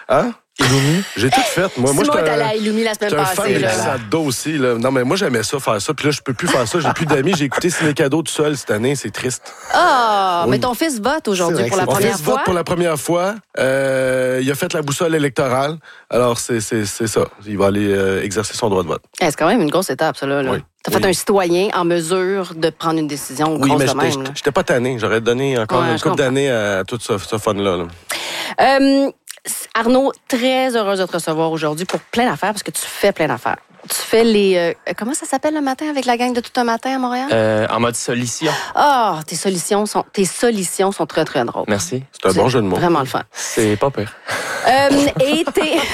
Hein? Illumi? J'ai tout fait. Moi, Simon est allé à Illumi la semaine passée. J'étais un fan de glissade d'eau aussi. Là. Non, mais moi, j'aimais ça, faire ça. Puis là, je peux plus faire ça. J'ai plus d'amis. J'ai écouté Ciné Cadeau tout seul cette année. C'est triste. Ah, mais ton fils vote aujourd'hui pour la première fois. Mon fils vote pour la première fois. Il a fait la boussole électorale. Alors, c'est ça. Il va aller exercer son droit de vote. C'est quand même une grosse étape, ça, là. Oui. T'as fait un citoyen en mesure de prendre une décision grosse de même. Oui, mais j'étais pas tanné. J'aurais donné encore une couple d'années à tout ce fun-là. Arnaud, très heureuse de te recevoir aujourd'hui pour plein d'affaires, parce que tu fais plein d'affaires. Tu fais les... comment ça s'appelle le matin avec la gang de Tout un matin à Montréal? En mode solution. Ah, tes solutions sont très, très drôles. Merci. C'est un bon jeu de mots. Vraiment le fun. C'est pas pire. Et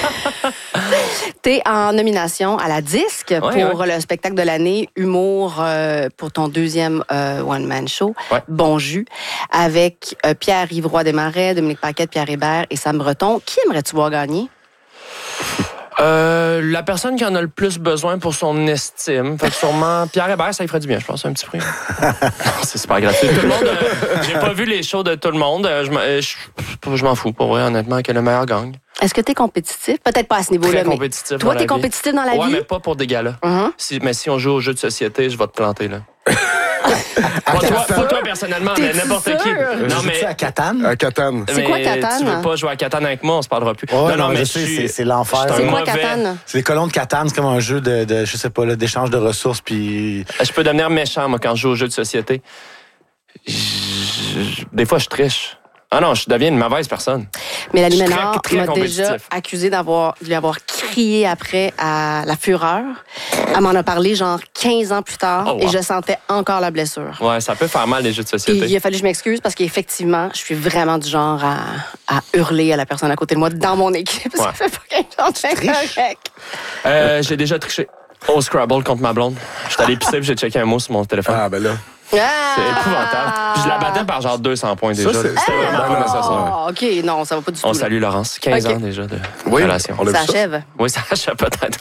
t'es en nomination à la Disque pour le spectacle de l'année Humour pour ton deuxième one-man show, Bon Jus, avec Pierre-Yves Roy Desmarais, Dominique Paquette, Pierre Hébert et Sam Breton. Qui aimerais-tu voir gagner? La personne qui en a le plus besoin pour son estime. Fait que sûrement Pierre Hébert, ça lui ferait du bien, je pense, un petit prix. C'est super gratuit. Tout le monde, j'ai pas vu les shows de tout le monde. Je m'en fous, pour vrai, honnêtement, que le meilleur gagne. Est-ce que t'es compétitif? Peut-être pas à ce niveau-là, Très compétitif. Toi, t'es compétitif dans la vie? Ouais, mais pas pour des galas. Mais si on joue aux jeux de société, je vais te planter, là. Pas toi personnellement, mais n'importe qui. Non, mais à Catane? À Catane. C'est quoi Catane? Tu veux pas jouer à Catane avec moi, on se parlera plus. Oh, non, mais c'est l'enfer. C'est quoi Catane? C'est les colons de Catane, c'est comme un jeu de je sais pas, là, d'échange de ressources. Puis... Je peux devenir méchant, moi, quand je joue aux jeux de société. Des fois, je triche. Ah non, je deviens une mauvaise personne. Mélanie Ménard m'a déjà accusé de lui avoir crié après à la fureur. Elle m'en a parlé genre 15 ans plus tard et je sentais encore la blessure. Ouais, ça peut faire mal les jeux de société. Et il a fallu que je m'excuse parce qu'effectivement, je suis vraiment du genre à hurler à la personne à côté de moi dans mon équipe. Ça fait pas 15 ans correct. J'ai déjà triché au Scrabble contre ma blonde. J'étais allé pisser et j'ai checké un mot sur mon téléphone. Ah, ben là. C'est épouvantable. Je la battais par genre 200 points déjà. C'était vraiment nécessaire. OK, non, ça va pas du tout. On salue Laurence. 15 ans déjà de relation. Ça achève. Oui, ça achève peut-être.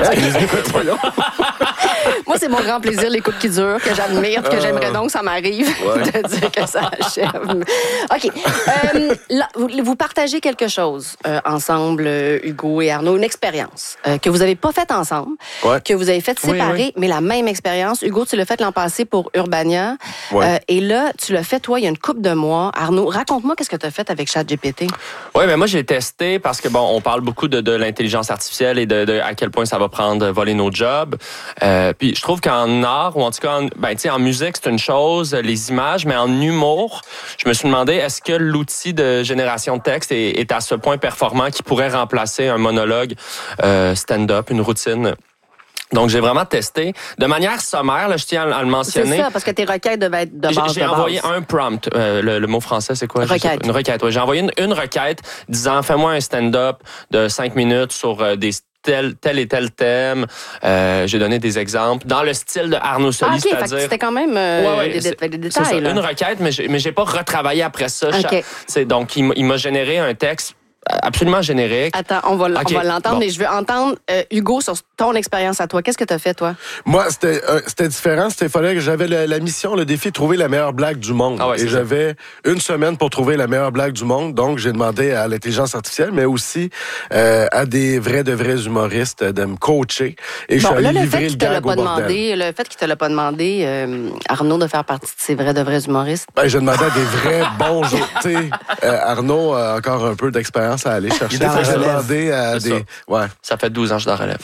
Moi, c'est mon grand plaisir, les couples qui durent, que j'admire, que j'aimerais donc, ça m'arrive de dire que ça achève. OK. Là, vous partagez quelque chose ensemble, Hugo et Arnaud, une expérience que vous n'avez pas faite ensemble, que vous avez faite séparée, mais la même expérience. Hugo, tu l'as faite l'an passé pour Urbania. Et là, tu l'as fait, toi, il y a une couple de mois. Arnaud, raconte-moi qu'est-ce que tu as fait avec ChatGPT. Oui, mais moi, j'ai testé parce que, on parle beaucoup de l'intelligence artificielle et de à quel point ça va voler nos jobs. Puis je trouve qu'en art, ou en tout cas, en musique, c'est une chose, les images, mais en humour, je me suis demandé, est-ce que l'outil de génération de texte est à ce point performant qu'il pourrait remplacer un monologue stand-up, une routine? Donc, j'ai vraiment testé. De manière sommaire, là, je tiens à le mentionner. C'est ça, parce que tes requêtes devaient être de base. J'ai envoyé un prompt. Le mot français, c'est quoi? Requête. Une requête, oui. J'ai envoyé une requête disant, fais-moi un stand-up de 5 minutes sur tel et tel thème. J'ai donné des exemples. Dans le style de Arnaud Soli, c'est-à-dire... C'était quand même des détails. C'est ça, une requête, mais j'ai pas retravaillé après ça. Donc, il m'a généré un texte absolument générique. Attends, on va l'entendre, mais je veux entendre Hugo sur ton expérience à toi. Qu'est-ce que tu as fait, toi? Moi, c'était différent. Il fallait que j'avais la mission, le défi de trouver la meilleure blague du monde. Et j'avais une semaine pour trouver la meilleure blague du monde. Donc, j'ai demandé à l'intelligence artificielle, mais aussi à des vrais humoristes de me coacher. Et je suis allé livrer le gag au bordel. Le fait qu'il te l'a pas demandé, Arnaud, de faire partie de ces vrais humoristes. J'ai demandé à des vrais bons jours. Arnaud a encore un peu d'expérience à aller chercher. J'ai demandé à des... Ça fait 12 ans que je suis dans la relève.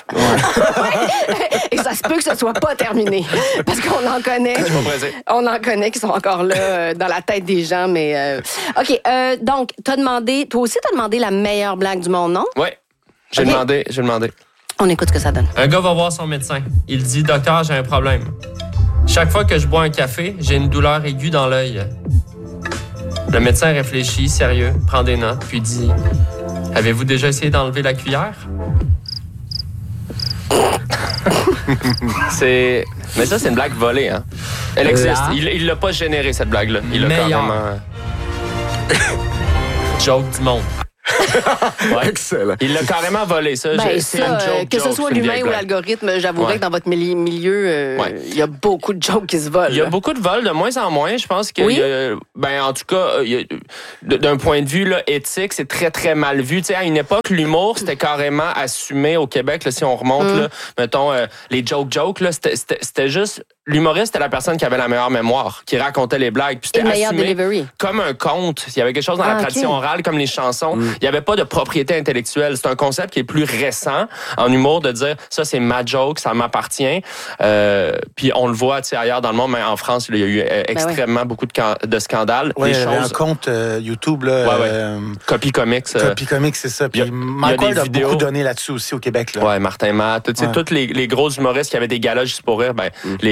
Et ça se peut que ce soit pas terminé. Parce qu'on en connaît. On en connaît qui sont encore là dans la tête des gens, mais... OK, donc, toi aussi, t'as demandé la meilleure blague du monde, non? Oui, j'ai demandé. On écoute ce que ça donne. Un gars va voir son médecin. Il dit, docteur, j'ai un problème. Chaque fois que je bois un café, j'ai une douleur aiguë dans l'œil. Le médecin réfléchit, sérieux, prend des notes, puis dit, avez-vous déjà essayé d'enlever la cuillère? Mais ça, c'est une blague volée, hein? Elle existe. Il l'a pas générée, cette blague-là. Il l'a carrément... Joke du monde. Ouais. Excellent. Il l'a carrément volé, ça. C'est une joke. Que ce soit l'humain ou l'algorithme, j'avouerais que dans votre milieu, il y a beaucoup de jokes qui se volent. Il y a beaucoup de vols, de moins en moins. Je pense que, en tout cas, d'un point de vue là, éthique, c'est très, très mal vu. Tu sais, à une époque, l'humour, c'était carrément assumé au Québec. Là, si on remonte, là, mettons, les jokes, là, c'était juste... L'humoriste était la personne qui avait la meilleure mémoire, qui racontait les blagues. Puis c'était assumé comme un conte. Il y avait quelque chose dans la tradition orale, comme les chansons. Il n'y avait pas de propriété intellectuelle. C'est un concept qui est plus récent en humour, de dire ça, c'est ma joke, ça m'appartient. Puis on le voit ailleurs dans le monde, mais en France, il y a eu extrêmement beaucoup de scandales. Oui, il y avait un compte YouTube, là, Copy Comics. Copy Comics, c'est ça. Puis Mike Ward a beaucoup donné là-dessus aussi au Québec. Là. Ouais, Martin Matt. Tous les gros humoristes qui avaient des galas juste pour rire,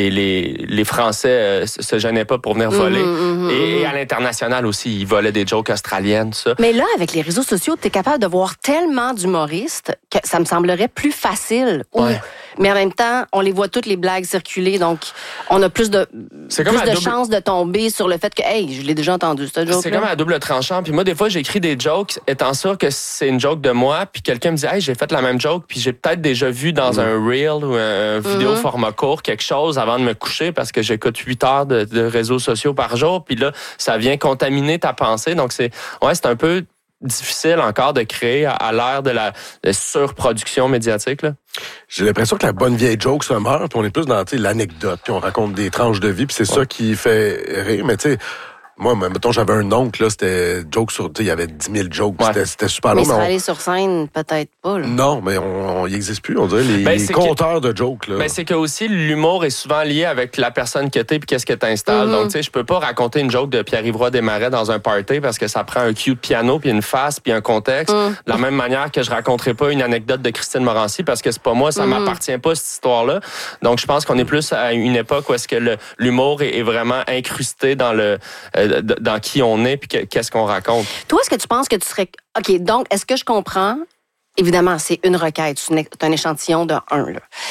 les Français se gênaient pas pour venir voler. Et à l'international aussi, ils volaient des jokes australiennes, tout ça. Mais là, avec les réseaux sociaux, tu es capable de voir tellement d'humoristes que ça me semblerait plus facile. Mais en même temps, on les voit toutes les blagues circuler, donc on a plus de chances de tomber sur le fait que, hey, je l'ai déjà entendu, cette joke-là. C'est comme à double tranchant. Puis moi, des fois, j'écris des jokes étant sûr que c'est une joke de moi, puis quelqu'un me dit, hey, j'ai fait la même joke, puis j'ai peut-être déjà vu dans un reel ou un vidéo format court quelque chose avant de me coucher parce que j'écoute 8 heures de réseaux sociaux par jour, puis là, ça vient contaminer ta pensée. Donc, c'est un peu difficile encore de créer à l'ère de la surproduction médiatique, là. J'ai l'impression que la bonne vieille joke se meurt, puis on est plus dans l'anecdote, puis on raconte des tranches de vie, puis c'est ça qui fait rire. Mais tu sais, moi, mettons, j'avais un oncle, là, c'était joke sur... Il y avait 10 000 jokes, c'était super long. Mais aller sur scène, peut-être pas, là. Non, mais il n'existe plus, on dirait, les compteurs de jokes, là. Ben, c'est que aussi, l'humour est souvent lié avec la personne que t'es puis qu'est-ce que t'installes. Donc, tu sais, je peux pas raconter une joke de Pierre-Yves Roy Desmarais dans un party parce que ça prend un cue de piano puis une face puis un contexte. De la même manière que je raconterai pas une anecdote de Christine Morancy parce que c'est pas moi, ça m'appartient pas, cette histoire-là. Donc, je pense qu'on est plus à une époque où est-ce que l'humour est vraiment incrusté dans dans qui on est puis qu'est-ce qu'on raconte. Toi, est-ce que tu penses que tu serais... OK, donc, est-ce que je comprends... Évidemment, c'est une requête, c'est un échantillon de 1.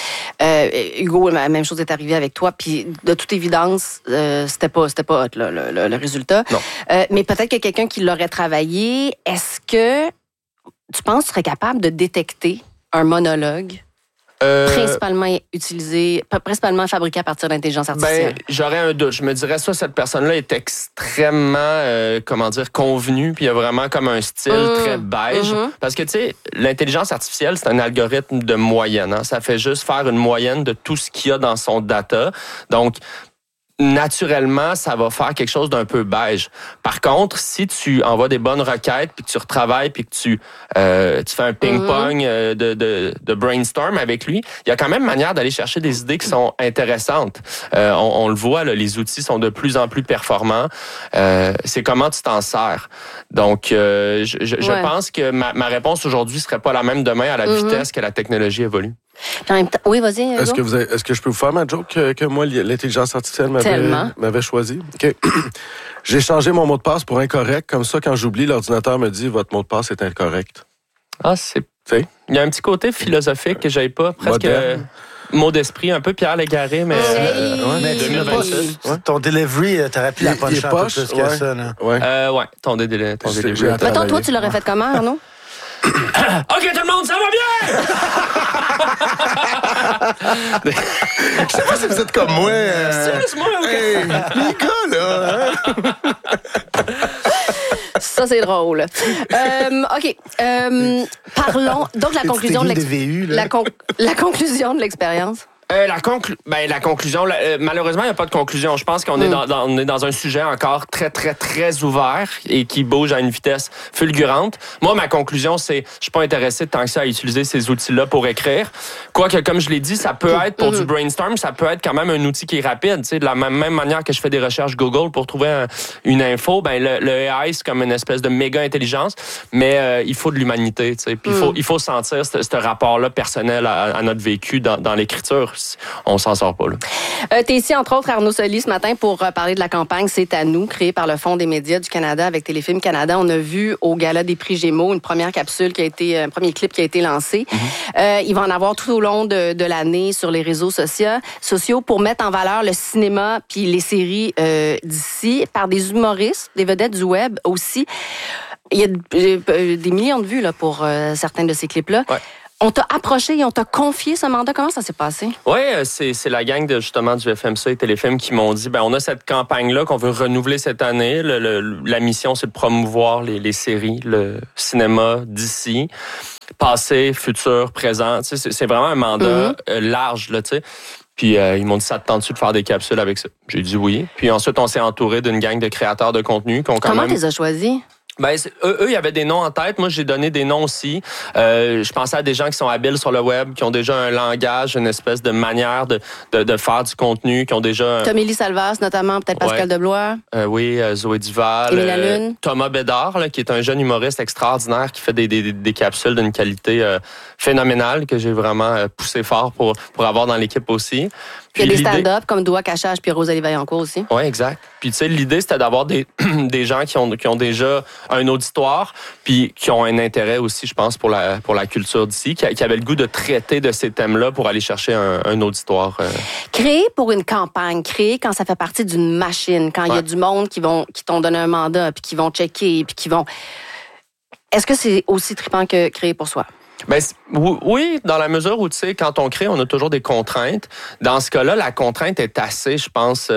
Hugo, la même chose est arrivée avec toi, puis de toute évidence, c'était pas hot, là, le résultat. Non. Mais peut-être que quelqu'un qui l'aurait travaillé, est-ce que tu penses que tu serais capable de détecter un monologue principalement fabriqué à partir d'intelligence artificielle? J'aurais un doute. Je me dirais soit cette personne-là est extrêmement, convenue, puis il y a vraiment comme un style très beige. Parce que, tu sais, l'intelligence artificielle, c'est un algorithme de moyenne. Hein? Ça fait juste faire une moyenne de tout ce qu'il y a dans son data. Donc, naturellement, ça va faire quelque chose d'un peu beige. Par contre, si tu envoies des bonnes requêtes, puis que tu retravailles, puis que tu fais un ping-pong de brainstorm avec lui, il y a quand même manière d'aller chercher des idées qui sont intéressantes. On le voit, là, les outils sont de plus en plus performants. C'est comment tu t'en sers. Donc, je pense que ma réponse aujourd'hui serait pas la même demain à la vitesse que la technologie évolue. Oui, vas-y. Est-ce que je peux vous faire ma joke que moi, l'intelligence artificielle m'avait choisi? OK. J'ai changé mon mot de passe pour incorrect. Comme ça, quand j'oublie, l'ordinateur me dit « Votre mot de passe est incorrect ». Ah, il y a un petit côté philosophique que j'avais pas. Presque mot d'esprit, un peu Pierre Légaré, mais... mais 2026. Ton delivery, t'aurais pu la puncher un peu plus que ça. Là. Ton delivery. Mettons, toi, tu l'aurais fait comment, Arnaud? OK, tout le monde, ça va bien! Je sais pas si vous êtes comme moi. Sérieusement, les gars, là. Ça, c'est drôle. OK. Parlons. Donc, la conclusion la conclusion de l'expérience. La conclusion, malheureusement, il n'y a pas de conclusion. Je pense qu'on est dans un sujet encore très, très, très ouvert et qui bouge à une vitesse fulgurante. Moi, ma conclusion, c'est je suis pas intéressé tant que ça à utiliser ces outils-là pour écrire. Quoique, comme je l'ai dit, ça peut être pour du brainstorm, ça peut être quand même un outil qui est rapide. Tu sais, de la même manière que je fais des recherches Google pour trouver une info, le AI, c'est comme une espèce de méga intelligence, mais il faut de l'humanité. Tu sais, puis il faut sentir ce rapport-là personnel à notre vécu dans l'écriture. On s'en sort pas, là. T'es ici, entre autres, Arnaud Soli, ce matin, pour parler de la campagne C'est à nous, créée par le Fonds des médias du Canada avec Téléfilm Canada. On a vu au Gala des prix Gémeaux un premier clip qui a été lancé. Il va en avoir tout au long de l'année sur les réseaux sociaux pour mettre en valeur le cinéma puis les séries d'ici par des humoristes, des vedettes du web aussi. Il y a des millions de vues là, pour certains de ces clips-là. Ouais. On t'a approché et on t'a confié ce mandat. Comment ça s'est passé? Oui, c'est la gang justement du FMC et Téléfilm qui m'ont dit, on a cette campagne-là qu'on veut renouveler cette année. La mission, c'est de promouvoir les séries, le cinéma d'ici, passé, futur, présent. C'est vraiment un mandat large, là, tu sais. Puis ils m'ont dit, ça te tente-tu de faire des capsules avec ça? J'ai dit oui. Puis ensuite, on s'est entouré d'une gang de créateurs de contenu qui ont quand même... Comment tu les as choisis? Eux, il y avait des noms en tête. Moi, j'ai donné des noms aussi. Je pensais à des gens qui sont habiles sur le web, qui ont déjà un langage, une espèce de manière de faire du contenu, qui ont déjà... Tomélie Salvas, notamment, peut-être Pascal Deblois. Oui, Zoé Duval. Émile Lalune. Thomas Bédard, là, qui est un jeune humoriste extraordinaire qui fait des capsules d'une qualité phénoménale que j'ai vraiment poussé fort pour avoir dans l'équipe aussi. Puis il y a des stand-up comme Doua Cachage puis Rosalie Vaillancourt aussi. Oui, exact. Puis tu sais, l'idée, c'était d'avoir des gens qui ont déjà un auditoire puis qui ont un intérêt aussi, je pense, pour la culture d'ici, qui avaient le goût de traiter de ces thèmes-là pour aller chercher un auditoire. Créer pour une campagne, créer quand ça fait partie d'une machine, quand il y a du monde qui t'ont donné un mandat puis qui vont checker puis qui vont... Est-ce que c'est aussi trippant que créer pour soi? Oui, dans la mesure où, tu sais, quand on crée, on a toujours des contraintes. Dans ce cas-là, la contrainte est assez, je pense,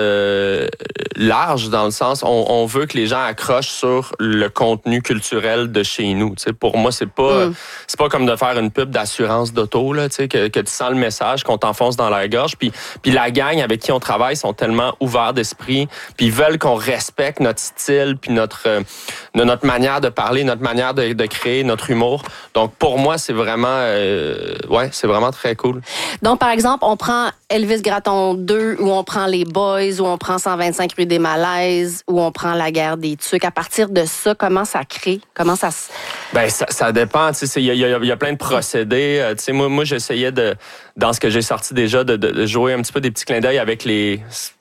large, dans le sens, on veut que les gens accrochent sur le contenu culturel de chez nous. Tu sais, pour moi, c'est pas comme de faire une pub d'assurance d'auto, là, tu sais, que tu sens le message, qu'on t'enfonce dans la gorge. Puis la gang avec qui on travaille sont tellement ouverts d'esprit, puis ils veulent qu'on respecte notre style, puis notre manière de parler, notre manière de créer, notre humour. Donc, pour moi, c'est vraiment très cool. Donc, par exemple, on prend Elvis Gratton 2, ou on prend Les Boys, ou on prend 125 rue des Malaises, ou on prend La guerre des tucs. À partir de ça, comment ça crée? Comment ça se... Ça dépend. Il y a plein de procédés. Moi, j'essayais dans ce que j'ai sorti déjà, de jouer un petit peu des petits clins d'œil avec les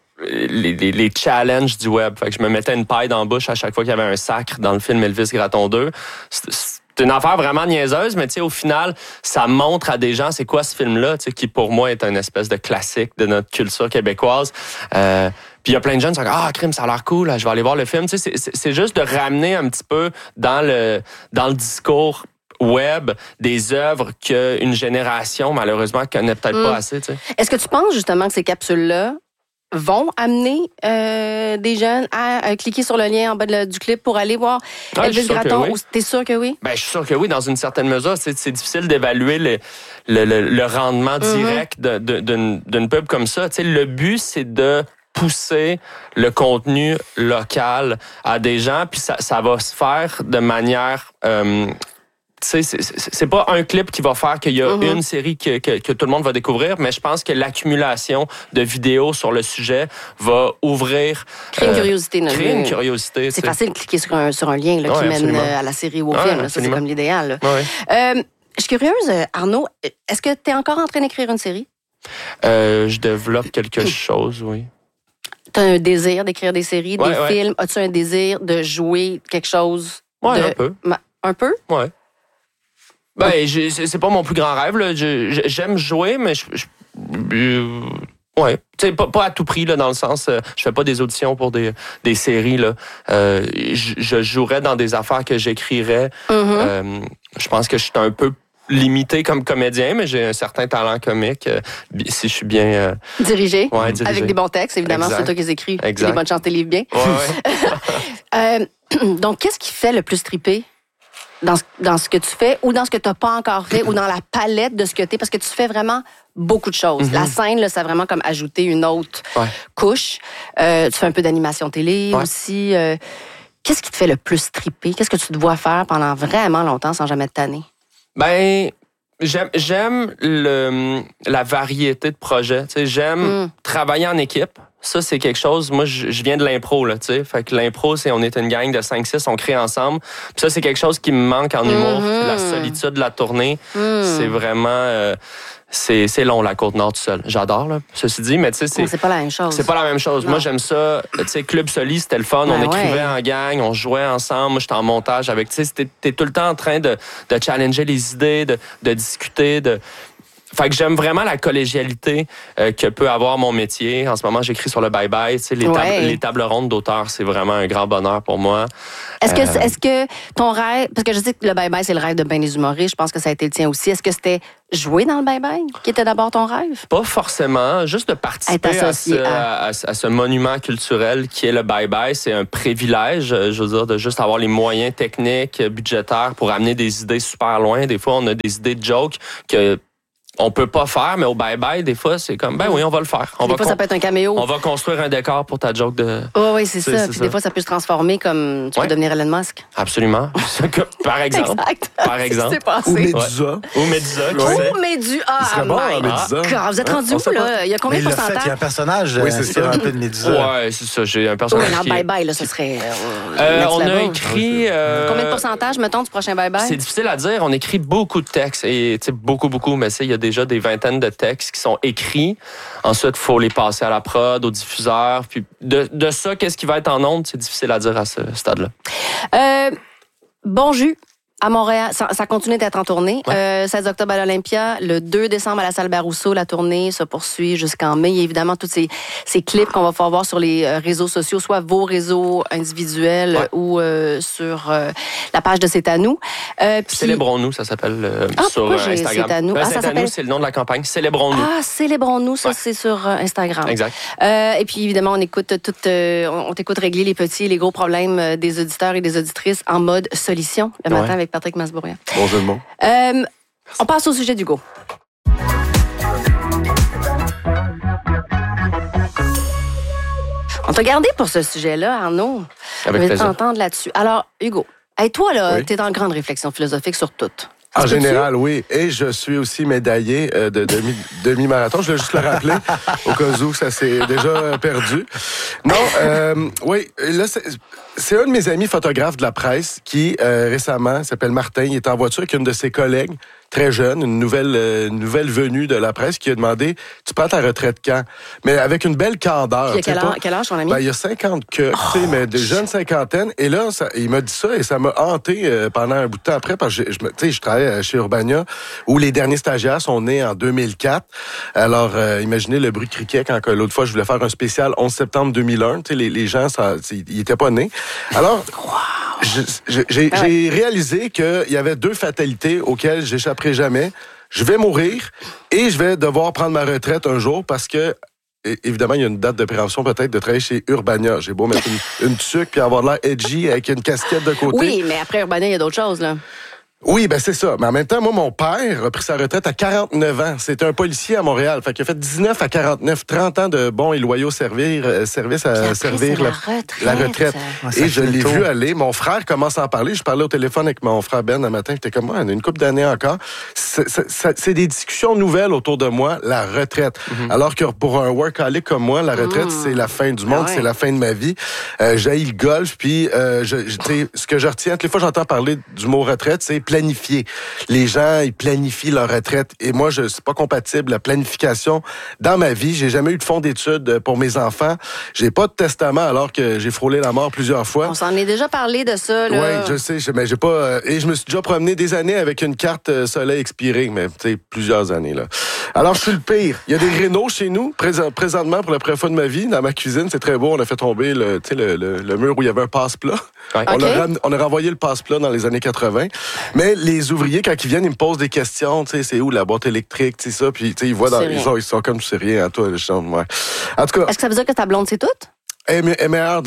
challenges du web. Fait que je me mettais une paille dans la bouche à chaque fois qu'il y avait un sacre dans le film Elvis Gratton 2. C'est une affaire vraiment niaiseuse, mais au final, ça montre à des gens c'est quoi ce film-là, qui pour moi est une espèce de classique de notre culture québécoise. Puis il y a plein de jeunes qui sont comme crime, ça a l'air cool, je vais aller voir le film. C'est juste de ramener un petit peu dans le discours web des œuvres qu'une génération malheureusement connaît peut-être pas assez. T'sais. Est-ce que tu penses justement que ces capsules-là vont amener des jeunes à cliquer sur le lien en bas du clip pour aller voir Elvis Gratton? Oui. T'es sûr que oui? Je suis sûr que oui, dans une certaine mesure. C'est difficile d'évaluer le rendement direct d'une pub comme ça. T'sais, le but, c'est de pousser le contenu local à des gens, puis ça va se faire de manière... c'est pas un clip qui va faire qu'il y a une série que tout le monde va découvrir, mais je pense que l'accumulation de vidéos sur le sujet va ouvrir... Créer une curiosité. Créer une curiosité. C'est facile de cliquer sur un lien là, qui mène à la série ou au film. Là, ça, c'est comme l'idéal. Je suis curieuse, Arnaud, est-ce que tu es encore en train d'écrire une série? Je développe quelque chose, oui. Tu as un désir d'écrire des séries, des films? As-tu un désir de jouer quelque chose? Oui, un peu. Un peu? Oui. C'est pas mon plus grand rêve. Là. J'aime jouer, mais pas à tout prix, là, dans le sens, je fais pas des auditions pour des séries. Là. Je jouerais dans des affaires que j'écrirais. Je pense que je suis un peu limité comme comédien, mais j'ai un certain talent comique si je suis bien... Dirigé. Dirigé. Avec des bons textes, évidemment, c'est toi qui les écris. Exact. Des bonnes chances, tes livres bien. Donc, qu'est-ce qui fait le plus triper dans ce que tu fais ou dans ce que tu n'as pas encore fait ou dans la palette de ce que tu es? Parce que tu fais vraiment beaucoup de choses. La scène, là, ça a vraiment comme ajouté une autre couche. Tu fais un peu d'animation télé aussi. Qu'est-ce qui te fait le plus triper? Qu'est-ce que tu te vois faire pendant vraiment longtemps sans jamais te tanner? J'aime la variété de projets. Tu sais, j'aime travailler en équipe. Ça, c'est quelque chose... Moi, je viens de l'impro, là, tu sais. Fait que l'impro, c'est on est une gang de 5-6, on crée ensemble. Puis ça, c'est quelque chose qui me manque en humour. La solitude de la tournée, c'est vraiment... C'est long, la Côte-Nord tout seul. J'adore, là, ceci dit, mais tu sais, c'est pas la même chose. C'est pas la même chose. Non. Moi, j'aime ça. Tu sais, Club Soli, c'était le fun. On écrivait en gang, on jouait ensemble. Moi, j'étais en montage avec... Tu sais, t'es tout le temps en train de challenger les idées, de discuter, Fait que j'aime vraiment la collégialité que peut avoir mon métier. En ce moment, j'écris sur le bye-bye. Tu sais, les tables rondes d'auteurs, c'est vraiment un grand bonheur pour moi. Est-ce que ton rêve... Parce que je sais que le bye-bye, c'est le rêve de bien des humoristes. Je pense que ça a été le tien aussi. Est-ce que c'était jouer dans le bye-bye qui était d'abord ton rêve? Pas forcément. Juste de participer à ce monument culturel qui est le bye-bye, c'est un privilège, je veux dire, de juste avoir les moyens techniques, budgétaires pour amener des idées super loin. Des fois, on a des idées de jokes que... on peut pas faire, mais au bye-bye, des fois, c'est comme, ben oui, on va le faire. Des fois, ça peut être un caméo. On va construire un décor pour ta joke de... Oh, oui, c'est ça. Puis des fois, ça peut se transformer comme tu peux devenir Elon Musk. Absolument. Par exemple. Exact. Par exemple. Ou Médusa. Ou Médusa. Ou Médusa. Ah, Médusa. Vous êtes rendu où, là? Il y a combien de pourcentage? Il y a un personnage un peu de Médusa. Ouais, c'est ça. J'ai un personnage qui... bye-bye, là, ce serait... on a écrit... Combien de pourcentage, mettons, du prochain bye-bye? C'est difficile à dire. On écrit beaucoup de textes. Et, tu sais, beaucoup, mais il y a déjà des vingtaines de textes qui sont écrits. Ensuite, il faut les passer à la prod, au diffuseur. Puis de ça, qu'est-ce qui va être en ondes, c'est difficile à dire à ce stade-là. Bon jus. À Montréal, ça continue d'être en tournée. 16 octobre à l'Olympia, le 2 décembre à la salle Barousseau, la tournée se poursuit jusqu'en mai. Il y a évidemment tous ces clips qu'on va pouvoir voir sur les réseaux sociaux, soit vos réseaux individuels ou sur la page de C'est à nous. Célébrons-nous, ça s'appelle sur Instagram. C'est à nous. C'est à nous, c'est le nom de la campagne. Célébrons-nous. Ah, Célébrons-nous, ça c'est sur Instagram. Exact. Et puis évidemment, on t'écoute régler les petits et les gros problèmes des auditeurs et des auditrices en mode solution le matin avec Patrick Masbourian. Bon jeu de mots. On passe au sujet d'Hugo. On t'a gardé pour ce sujet-là, Arnaud. Avec plaisir. Je vais t'entendre là-dessus. Alors, Hugo, toi, là, t'es dans une grande réflexion philosophique sur tout. En général, oui. Et je suis aussi médaillé de demi-marathon. Je vais juste le rappeler, au cas où ça s'est déjà perdu. Non, oui, là, c'est un de mes amis photographes de la presse qui, récemment, s'appelle Martin, il est en voiture avec une de ses collègues, très jeune, une nouvelle venue de la presse, qui a demandé, tu prends ta retraite quand? Mais avec une belle candeur. Puis quel âge ton ami? Ben, il y a 50 mais de jeunes cinquantaine. Et là, il m'a dit ça et ça m'a hanté pendant un bout de temps après, parce que je travaille chez Urbania, où les derniers stagiaires sont nés en 2004. Alors, imaginez le bruit de criquet quand l'autre fois, je voulais faire un spécial 11 septembre 2001. Les gens, ils n'étaient pas nés. Alors... J'ai réalisé qu'il y avait 2 fatalités auxquelles j'échapperai jamais. Je vais mourir et je vais devoir prendre ma retraite un jour parce que, évidemment, il y a une date de prévention peut-être de travailler chez Urbania. J'ai beau mettre une tuque puis avoir l'air edgy avec une casquette de côté. Oui, mais après Urbania, il y a d'autres choses, là. Oui, ben c'est ça. Mais en même temps, moi, mon père a pris sa retraite à 49 ans. C'était un policier à Montréal. Fait qu'il a fait 19 à 49, 30 ans de bons et loyaux service à servir la retraite. Et je l'ai vu aller. Mon frère commence à en parler. Je parlais au téléphone avec mon frère Ben un matin. J'étais comme moi, on a une couple d'années encore. C'est des discussions nouvelles autour de moi, la retraite. Alors que pour un workaholic comme moi, la retraite, c'est la fin du monde, c'est la fin de ma vie. J'haïs le golf, puis ce que je retiens, toutes les fois que j'entends parler du mot retraite, c'est planifier. Les gens, ils planifient leur retraite. Et moi, c'est pas compatible, la planification. Dans ma vie, j'ai jamais eu de fonds d'études pour mes enfants. J'ai pas de testament alors que j'ai frôlé la mort plusieurs fois. On s'en est déjà parlé de ça, là. Oui, je sais, mais j'ai pas... et je me suis déjà promené des années avec une carte soleil expirée, mais tu sais, plusieurs années, là. Alors, je suis le pire. Il y a des rénaux chez nous, présentement, pour la première fois de ma vie, dans ma cuisine. C'est très beau. On a fait tomber le mur où il y avait un passe-plat. Ouais. On a renvoyé le passe-plat dans les années 80. Mais les ouvriers, quand ils viennent, ils me posent des questions. Tu sais, c'est où la boîte électrique, tu sais ça. Puis, tu sais, ils voient ils sont comme, tu sais rien, à toi, le champ. Ouais. En tout cas. Est-ce que ça veut dire que ta blonde, c'est tout? Elle est meilleure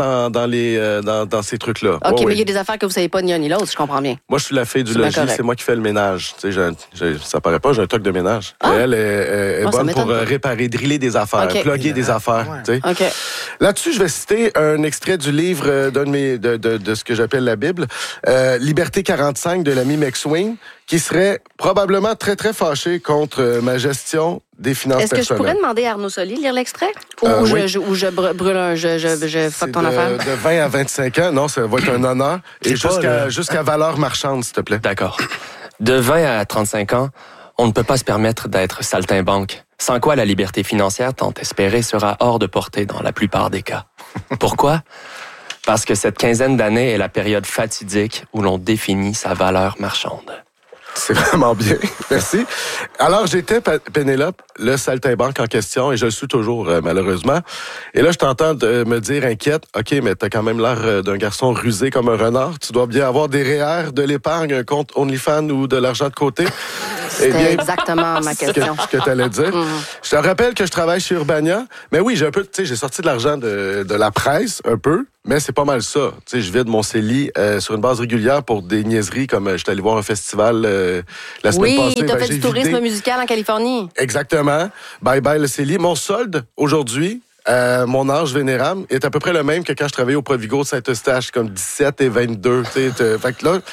dans ces trucs-là. OK, mais il y a des affaires que vous savez pas ni l'un ni l'autre, je comprends bien. Moi, je suis la fille du logis, c'est moi qui fais le ménage. Tu sais, ça paraît pas, j'ai un truc de ménage. Ah. Elle est bonne pour réparer, driller des affaires, plugger des affaires. Ouais. Tu sais. Là-dessus, je vais citer un extrait du livre de ce que j'appelle la Bible, Liberté 45 de l'ami McSween, qui serait probablement très, très fâché contre ma gestion des finances personnelles. Est-ce que je pourrais demander à Arnaud Soli de lire l'extrait? Ou je brûle je fuck ton affaire? De 20 à 25 ans, non, ça va être un honneur. Et jusqu'à valeur marchande, s'il te plaît. D'accord. De 20 à 35 ans, on ne peut pas se permettre d'être saltimbanque, sans quoi la liberté financière tant espérée sera hors de portée dans la plupart des cas. Pourquoi? Parce que cette quinzaine d'années est la période fatidique où l'on définit sa valeur marchande. C'est vraiment bien. Merci. Alors, j'étais, Pénélope, le saltimbanque en question, et je le suis toujours, malheureusement. Et là, je t'entends me dire, inquiète, OK, mais t'as quand même l'air d'un garçon rusé comme un renard. Tu dois bien avoir des REER, de l'épargne, un compte OnlyFans ou de l'argent de côté. C'était exactement ma question. Ce que tu allais dire. Je te rappelle que je travaille chez Urbania. Mais oui, j'ai sorti de l'argent de la presse, un peu. Mais c'est pas mal ça. Tu sais, je vide mon CELI sur une base régulière pour des niaiseries comme j'étais allé voir un festival la semaine passée. Oui, t'as fait du tourisme musical en Californie. Exactement. Bye bye le CELI. Mon solde aujourd'hui, mon âge vénérable est à peu près le même que quand je travaillais au Provigo de Saint-Eustache, comme 17 et 22. Fait que là,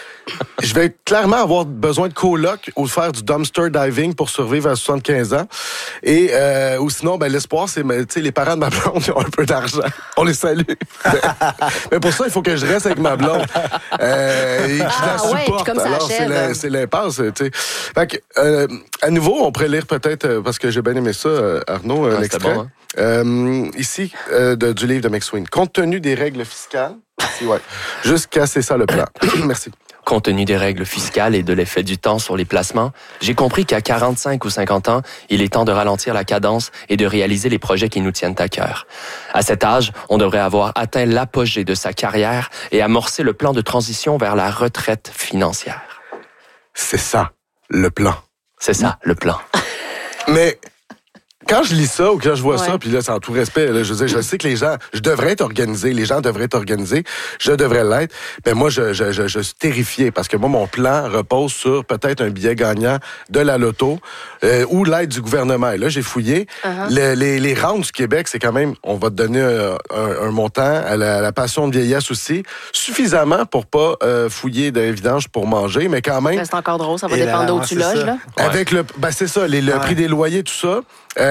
je vais clairement avoir besoin de coloc ou de faire du dumpster diving pour survivre à 75 ans. Et ou sinon, l'espoir, c'est les parents de ma blonde, ils ont un peu d'argent. On les salue. Mais pour ça, il faut que je reste avec ma blonde. Et que je la supporte. Comme ça. Alors, c'est l'impasse. Fait que, à nouveau, on pourrait lire peut-être, parce que j'ai bien aimé ça, Arnaud, un extrait. Bon, hein? Ici, du livre de McSween. Compte tenu des règles fiscales, jusqu'à c'est ça le plan. Merci. Compte tenu des règles fiscales et de l'effet du temps sur les placements, j'ai compris qu'à 45 ou 50 ans, il est temps de ralentir la cadence et de réaliser les projets qui nous tiennent à cœur. À cet âge, on devrait avoir atteint l'apogée de sa carrière et amorcer le plan de transition vers la retraite financière. C'est ça, le plan. C'est ça, le plan. Mais quand je lis ça ou quand je vois ça, puis là, c'est en tout respect, là, je sais que les gens, je devrais être organisé, les gens devraient être organisés, je devrais l'être, mais moi, je suis terrifié parce que moi, mon plan repose sur peut-être un billet gagnant de la loto ou l'aide du gouvernement. Et là, j'ai fouillé. Les rentes du Québec, c'est quand même, on va te donner un montant à la pension de vieillesse aussi, suffisamment pour pas fouiller d'un vidange pour manger, mais quand même... C'est encore drôle, ça va dépendre d'où tu loges, là. Avec c'est ça, le prix des loyers, tout ça.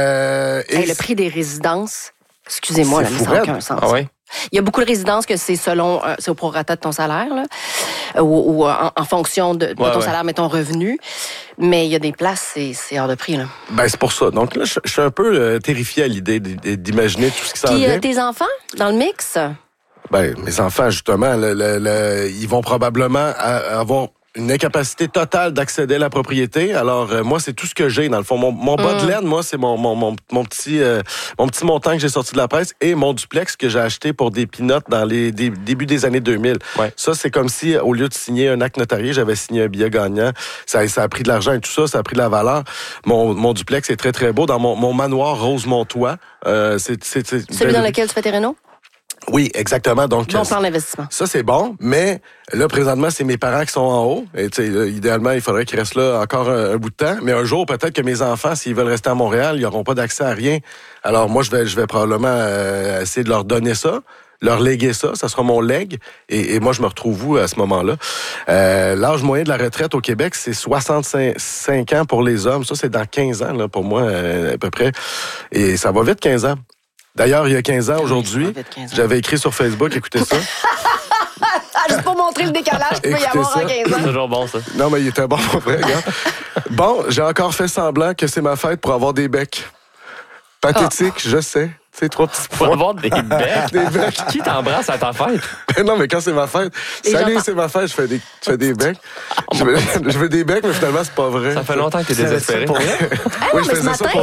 Le prix des résidences, excusez-moi, là, mais ça n'a aucun sens. Ah ouais? Il y a beaucoup de résidences que c'est c'est au prorata de ton salaire, là, ou en fonction de ton salaire, mais ton revenu. Mais il y a des places, c'est hors de prix, là. C'est pour ça. Donc là, je suis un peu terrifié à l'idée d'imaginer tout ce qui s'en vient. Puis tes enfants, dans le mix? Mes enfants, justement, ils vont probablement avoir une incapacité totale d'accéder à la propriété. Alors, moi, c'est tout ce que j'ai, dans le fond. Mon bas de laine, moi, c'est mon petit montant que j'ai sorti de la presse et mon duplex que j'ai acheté pour des peanuts dans les débuts des années 2000. Ouais. Ça, c'est comme si, au lieu de signer un acte notarié, j'avais signé un billet gagnant. Ça a pris de l'argent et tout ça, ça a pris de la valeur. Mon duplex est très, très beau. Dans mon manoir Rosemont-Toit, celui dans lequel tu fais tes rénaux? Oui, exactement. Donc, bon plan d'investissement. Ça, c'est bon, mais là, présentement, c'est mes parents qui sont en haut. Et idéalement, il faudrait qu'ils restent là encore un bout de temps. Mais un jour, peut-être que mes enfants, s'ils veulent rester à Montréal, ils n'auront pas d'accès à rien. Alors, moi, je vais probablement essayer de leur donner ça, leur léguer ça. Ça sera mon legs. Et moi, je me retrouve où à ce moment-là? L'âge moyen de la retraite au Québec, c'est 65 ans pour les hommes. Ça, c'est dans 15 ans, là, pour moi, à peu près. Et ça va vite, 15 ans. D'ailleurs, il y a 15 ans, aujourd'hui, j'avais écrit sur Facebook, écoutez ça. Juste pour montrer le décalage qu'il peut y avoir en 15 ans. C'est toujours bon, ça. Non, mais il était bon pour vrai, regarde. Bon, j'ai encore fait semblant que c'est ma fête pour avoir des becs. Pathétique, je sais. C'est 3 petits points. Pour avoir des becs. Des becs. Qui t'embrasse à ta fête? Non, mais quand c'est ma fête. Salut, c'est ma fête, je fais des becs. Je veux des becs, mais finalement, c'est pas vrai. Ça fait longtemps que t'es désespéré. Oui, mais ce matin,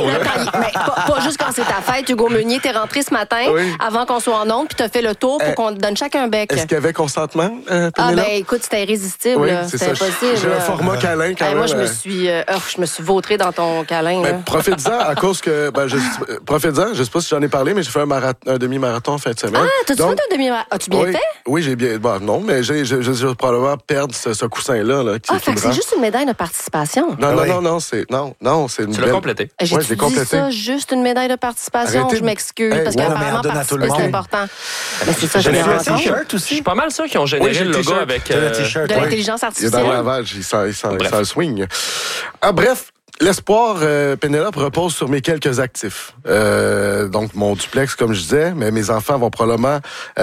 pas juste quand c'est ta fête, Hugo Meunier, t'es rentré ce matin, avant qu'on soit en ondes, puis t'as fait le tour pour qu'on te donne chacun un bec. Est-ce qu'il y avait consentement, écoute, c'était irrésistible. Oui, c'était impossible. J'ai un format câlin quand même. Moi, je me suis vautré dans ton câlin. Profite-en à cause que... Profite-en, je sais pas si j'en ai parlé, mais j'ai fait un demi-marathon en fin de semaine. Ah, t'as-tu fait un demi-marathon? As-tu bien fait? Oui, j'ai bien... non, mais je vais probablement perdre ce coussin-là. Fait que c'est juste une médaille de participation. Non, c'est une Tu l'as complété. J'ai dit ça, juste une médaille de participation. Je m'excuse, parce qu'apparemment, participer, c'est important. Mais c'est ça, je me rends compte. Je suis pas mal sûr qu'ils ont généré le logo avec... de l'intelligence artificielle. Il est dans le lavage, ça le swing. Bref. L'espoir, Pénélope, repose sur mes quelques actifs. Donc, mon duplex, comme je disais, mais mes enfants vont probablement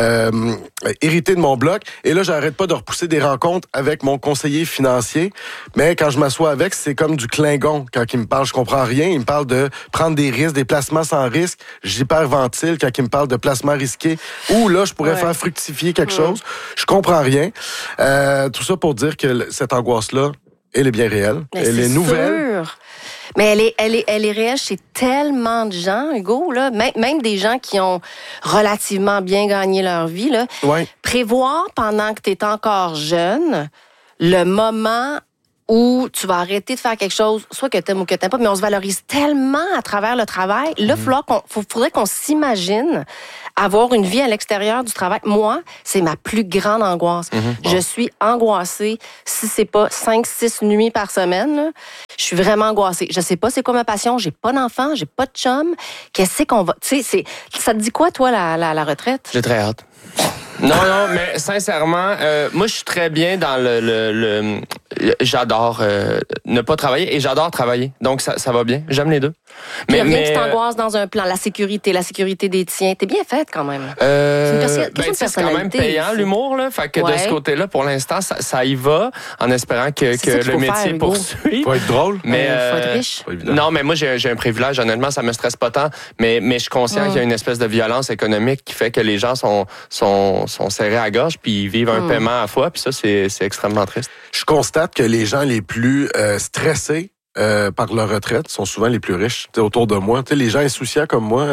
hériter de mon bloc. Et là, j'arrête pas de repousser des rencontres avec mon conseiller financier. Mais quand je m'assois avec, c'est comme du Klingon. Quand il me parle, je comprends rien. Il me parle de prendre des risques, des placements sans risque. J'hyperventile quand il me parle de placements risqués. Ou là, je pourrais faire fructifier quelque chose. Je comprends rien. Tout ça pour dire que cette angoisse-là, Elle est bien réelle. Elle est nouvelle. Mais elle est réelle chez tellement de gens, Hugo, là. Même des gens qui ont relativement bien gagné leur vie, là. Ouais. Prévoir pendant que tu es encore jeune le moment où tu vas arrêter de faire quelque chose, soit que t'aimes ou que t'aimes pas, mais on se valorise tellement à travers le travail. Là, faudrait qu'on s'imagine avoir une vie à l'extérieur du travail. Moi, c'est ma plus grande angoisse. Je suis angoissée. Si c'est pas 5-6 nuits par semaine, là, je suis vraiment angoissée. Je sais pas c'est quoi ma passion. J'ai pas d'enfant, j'ai pas de chum. Qu'est-ce qu'on va... Tu sais, ça te dit quoi, toi, la retraite? J'ai très hâte. Non, mais sincèrement, moi, je suis très bien dans le j'adore ne pas travailler et j'adore travailler. Donc, ça va bien. J'aime les deux. Mais rien qui t'angoisse dans un plan. La sécurité des tiens. T'es bien faite, quand même. C'est quand même payant, l'humour, là. Fait que de ce côté-là, pour l'instant, ça y va, en espérant que le métier poursuive. Faut être drôle. Mais faut être riche. Non, mais moi, j'ai un privilège. Honnêtement, ça me stresse pas tant. Mais je suis conscient qu'il y a une espèce de violence économique qui fait que les gens sont serrés à gorge puis ils vivent un paiement à la fois. Puis ça, c'est extrêmement triste. Je constate que les gens les plus stressés par leur retraite sont souvent les plus riches. T'sais, autour de moi, les gens insouciants comme moi,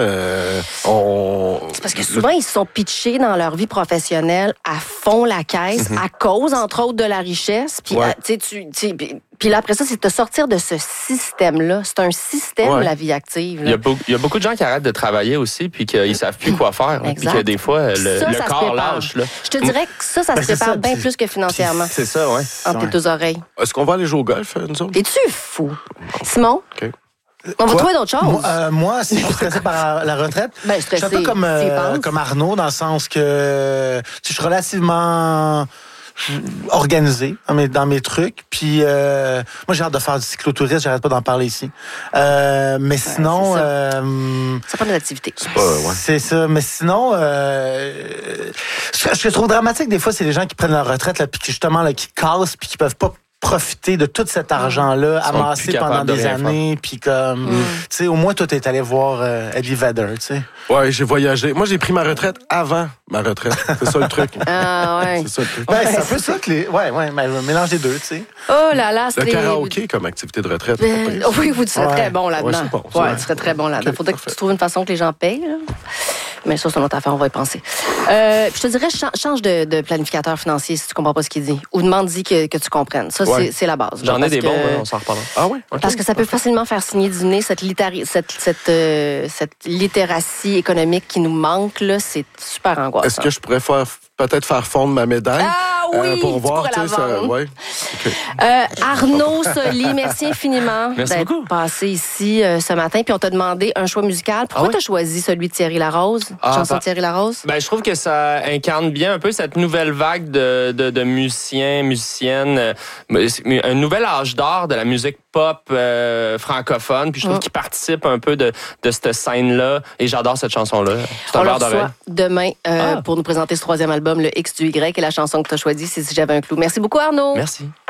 C'est parce que souvent, ils se sont pitchés dans leur vie professionnelle à fond la caisse, à cause, entre autres, de la richesse. Puis, puis là, après ça, c'est de sortir de ce système-là. C'est un système, la vie active. Là. Il y a beaucoup de gens qui arrêtent de travailler aussi puis qu'ils savent plus quoi faire. Puis que des fois, le corps lâche. Là. Je te dirais que ça se prépare bien plus que financièrement. C'est ça, oui. Entre tes deux oreilles. Est-ce qu'on va aller jouer au golf, nous autres? Es-tu fou? Simon? OK. On va trouver d'autres choses. Moi, si je suis stressé par la retraite, je suis un peu comme Arnaud, dans le sens que je suis relativement organisé dans mes trucs. Puis moi, j'ai hâte de faire du cyclotourisme. J'arrête pas d'en parler ici. Mais sinon... Ça prend des activités. C'est ça. Mais sinon, ce que je trouve dramatique, des fois, c'est les gens qui prennent leur retraite, là, puis justement, là, qui cassent, puis qui peuvent pas profiter de tout cet argent-là amassé pendant des années, puis comme, tu sais, au moins, toi, t'es allé voir Eddie Vedder, tu sais. Ouais, j'ai voyagé. Moi, j'ai pris ma retraite avant ma retraite. C'est ça le truc. Ah, ouais. C'est ça le truc. C'est un peu ça que les... Ouais, mélange les deux, tu sais. Oh là là, c'est... Le karaoké comme activité de retraite. Oui, tu serais très bon là-dedans. Ouais, tu serais très bon là-dedans. Faudrait que tu trouves une façon que les gens payent, là. Mais ça, c'est une autre affaire, on va y penser. Je te dirais, change de planificateur financier si tu comprends pas ce qu'il dit. Ou demande-y que tu comprennes. Ça, c'est la base. J'en ai des bons, on s'en reparlera. Ah oui? Okay. Parce que ça peut facilement faire signer du nez cette littératie économique qui nous manque, là. C'est super angoissant. Est-ce que je pourrais peut-être faire fondre ma médaille? Ah oui, pour voir, tu pourrais la vendre. Ouais. Okay. Arnaud Soli, merci infiniment d'être passé ici ce matin. Puis on t'a demandé un choix musical. Pourquoi t'as choisi celui de Thierry Larose? Chanson de Thierry Larose? Je trouve que ça incarne bien un peu cette nouvelle vague de musiciens, musiciennes, un nouvel âge d'or de la musique pop francophone. Puis je trouve qu'il participe un peu de cette scène-là. Et j'adore cette chanson-là. C'est un verre d'oreille. Demain pour nous présenter ce troisième album, le X du Y, et la chanson que tu as choisie, c'est Si j'avais un clou. Merci beaucoup, Arnaud. Merci.